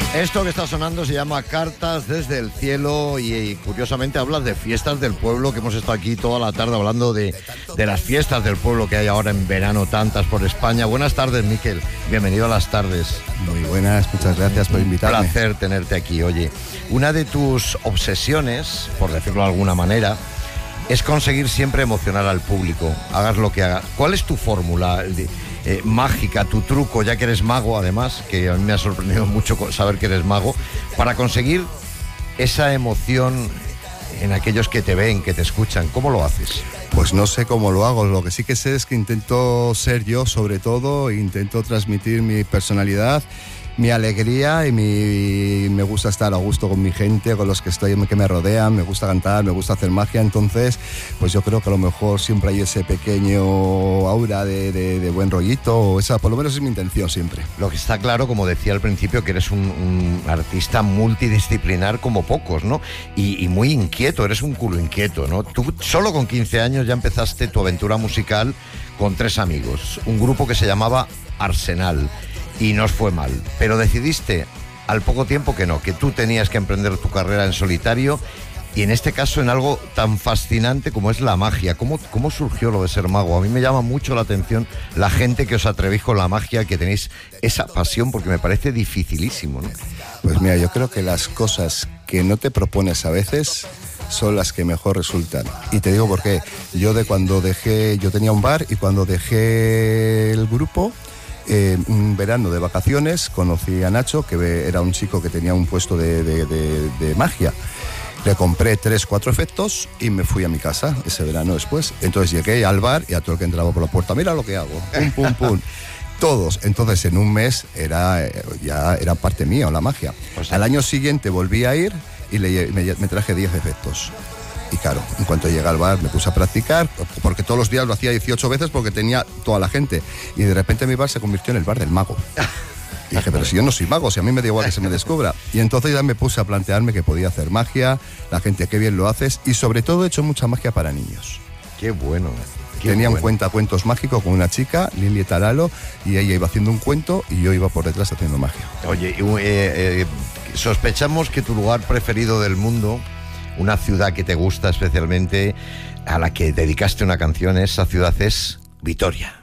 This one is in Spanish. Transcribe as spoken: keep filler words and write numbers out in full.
Esto que está sonando se llama Cartas desde el cielo y, y curiosamente hablas de fiestas del pueblo, que hemos estado aquí toda la tarde hablando de, de las fiestas del pueblo que hay ahora en verano, tantas por España. Buenas tardes, Miquel. Bienvenido a las tardes. Muy buenas, muchas gracias por invitarme. Un placer tenerte aquí. Oye, una de tus obsesiones, por decirlo de alguna manera, es conseguir siempre emocionar al público, hagas lo que hagas. ¿Cuál es tu fórmula eh, mágica, tu truco, ya que eres mago además, que a mí me ha sorprendido mucho saber que eres mago, para conseguir esa emoción en aquellos que te ven, que te escuchan? ¿Cómo lo haces? Pues no sé cómo lo hago, lo que sí que sé es que intento ser yo sobre todo, intento transmitir mi personalidad, mi alegría y mi, me gusta estar a gusto con mi gente, con los que estoy, que me rodean, me gusta cantar, me gusta hacer magia. Entonces pues yo creo que a lo mejor siempre hay ese pequeño aura de, de, de buen rollito, o esa por lo menos es mi intención siempre. Lo que está claro, como decía al principio, que eres un, un artista multidisciplinar como pocos, ¿no? Y, y muy inquieto, eres un culo inquieto, ¿no? Tú solo con quince años ya empezaste tu aventura musical con tres amigos, un grupo que se llamaba Arsenal. Y nos fue mal, pero decidiste al poco tiempo que no, que tú tenías que emprender tu carrera en solitario, y en este caso en algo tan fascinante como es la magia. ¿Cómo, cómo surgió lo de ser mago? A mí me llama mucho la atención la gente que os atrevéis con la magia, que tenéis esa pasión, porque me parece dificilísimo, ¿no? Pues mira, yo creo que las cosas que no te propones a veces son las que mejor resultan. Y te digo por qué. Yo de cuando dejé, yo tenía un bar, y cuando dejé el grupo, Eh, un verano de vacaciones, conocí a Nacho, que era un chico que tenía un puesto de, de, de, de magia. Le compré tres, cuatro efectos y me fui a mi casa ese verano después. Entonces llegué al bar y a todo el que entraba por la puerta, mira lo que hago, pum, pum, pum. Todos. Entonces en un mes era ya era parte mía la magia. O sea, al año siguiente volví a ir y le, me, me traje diez efectos. Y claro, en cuanto llegué al bar me puse a practicar, porque todos los días lo hacía dieciocho veces porque tenía toda la gente. Y de repente mi bar se convirtió en el bar del mago. Y dije, pero si yo no soy mago, si a mí me da igual que se me descubra. Y entonces ya me puse a plantearme que podía hacer magia, la gente, qué bien lo haces, y sobre todo he hecho mucha magia para niños. Qué bueno. Qué Tenía bueno. un cuentacuentos mágico con una chica, Lili Taralo, y ella iba haciendo un cuento y yo iba por detrás haciendo magia. Oye, eh, eh, sospechamos que tu lugar preferido del mundo, una ciudad que te gusta especialmente, a la que dedicaste una canción, esa ciudad es Vitoria.